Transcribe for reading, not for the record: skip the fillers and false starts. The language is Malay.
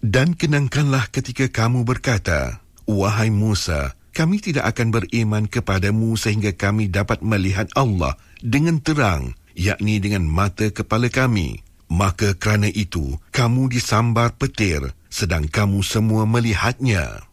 Dan kenangkanlah ketika kamu berkata, "Wahai Musa, kami tidak akan beriman kepadamu sehingga kami dapat melihat Allah dengan terang, yakni dengan mata kepala kami." Maka kerana itu, kamu disambar petir sedang kamu semua melihatnya.